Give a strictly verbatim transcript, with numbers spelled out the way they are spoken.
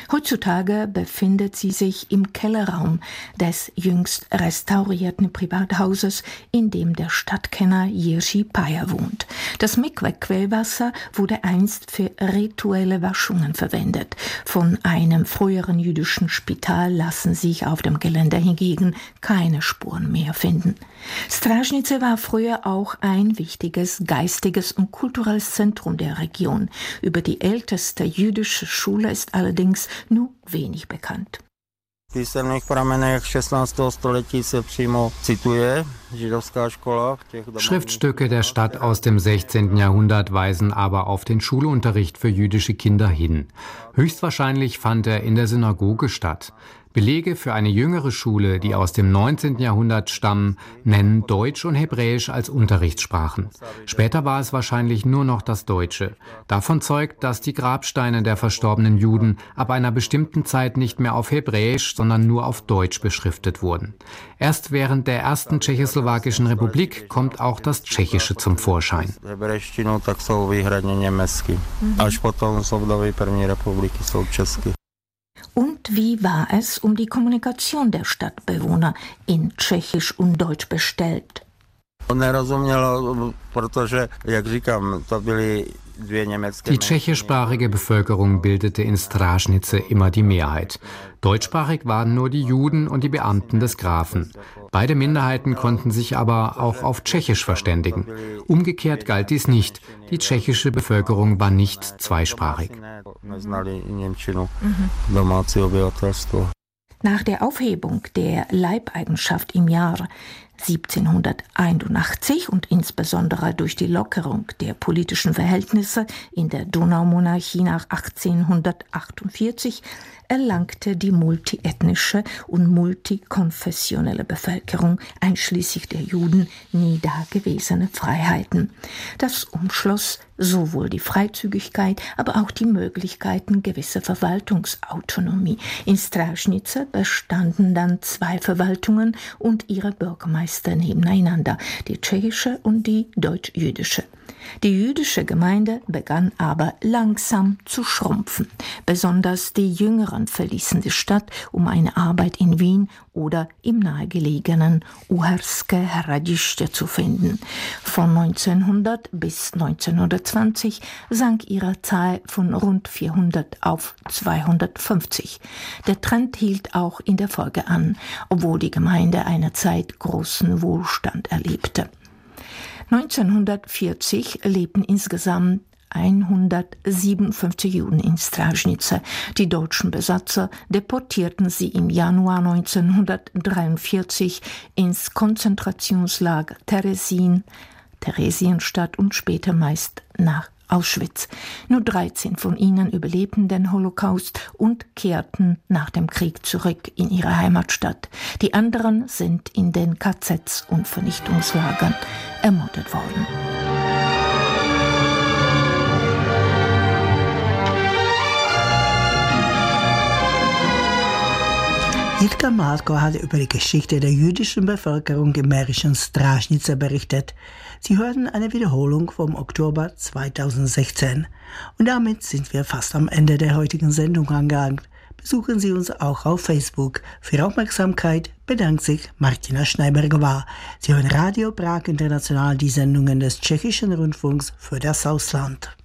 Heutzutage befindet sie sich im Kellerraum des jüngst restaurierten Privathauses, in dem der Stadtkenner Jerzy Pajer wohnt. Das Mikwe-Quellwasser wurde einst für rituelle Waschungen verwendet. Von einem früheren jüdischen Spital lassen sich auf dem Gelände hingegen keine Spuren mehr finden. Stražnice war früher auch ein wichtiges geistiges und kulturelles Zentrum der Region. Über die älteste jüdische Schule ist allerdings nur wenig bekannt. Schriftstücke der Stadt aus dem sechzehnten Jahrhundert weisen aber auf den Schulunterricht für jüdische Kinder hin. Höchstwahrscheinlich fand er in der Synagoge statt. Belege für eine jüngere Schule, die aus dem neunzehnten Jahrhundert stammen, nennen Deutsch und Hebräisch als Unterrichtssprachen. Später war es wahrscheinlich nur noch das Deutsche. Davon zeugt, dass die Grabsteine der verstorbenen Juden ab einer bestimmten Zeit nicht mehr auf Hebräisch, sondern nur auf Deutsch beschriftet wurden. Erst während der ersten tschechoslowakischen Republik kommt auch das Tschechische zum Vorschein. Und wie war es um die Kommunikation der Stadtbewohner in Tschechisch und Deutsch bestellt? Die tschechischsprachige Bevölkerung bildete in Stražnice immer die Mehrheit. Deutschsprachig waren nur die Juden und die Beamten des Grafen. Beide Minderheiten konnten sich aber auch auf Tschechisch verständigen. Umgekehrt galt dies nicht. Die tschechische Bevölkerung war nicht zweisprachig. Nach der Aufhebung der Leibeigenschaft im Jahr siebzehnhunderteinundachtzig und insbesondere durch die Lockerung der politischen Verhältnisse in der Donaumonarchie nach achtzehnhundertachtundvierzig erlangte die multiethnische und multikonfessionelle Bevölkerung, einschließlich der Juden, nie dagewesene Freiheiten. Das umschloss sowohl die Freizügigkeit, aber auch die Möglichkeiten gewisser Verwaltungsautonomie. In Stražnice bestanden dann zwei Verwaltungen und ihre Bürgermeister nebeneinander, die tschechische und die deutsch-jüdische. Die jüdische Gemeinde begann aber langsam zu schrumpfen. Besonders die Jüngeren verließen die Stadt, um eine Arbeit in Wien oder im nahegelegenen Uherské Hradiště zu finden. Von neunzehnhundert bis neunzehnhundertzwanzig sank ihre Zahl von rund vierhundert auf zweihundertfünfzig. Der Trend hielt auch in der Folge an, obwohl die Gemeinde eine Zeit großen Wohlstand erlebte. neunzehnhundertvierzig lebten insgesamt hundertsiebenundfünfzig Juden in Stražnice. Die deutschen Besatzer deportierten sie im Januar neunzehnhundertdreiundvierzig ins Konzentrationslager Terezin, Theresienstadt und später meist nach Auschwitz. Nur dreizehn von ihnen überlebten den Holocaust und kehrten nach dem Krieg zurück in ihre Heimatstadt. Die anderen sind in den K Zs und Vernichtungslagern ermordet worden. Jitka Malko hatte über die Geschichte der jüdischen Bevölkerung im mährischen Stražnice berichtet. Sie hörten eine Wiederholung vom Oktober zweitausendsechzehn. Und damit sind wir fast am Ende der heutigen Sendung angelangt. Besuchen Sie uns auch auf Facebook. Für Aufmerksamkeit bedankt sich Martina Schneibergová. Sie hören Radio Prag International, die Sendungen des tschechischen Rundfunks für das Ausland.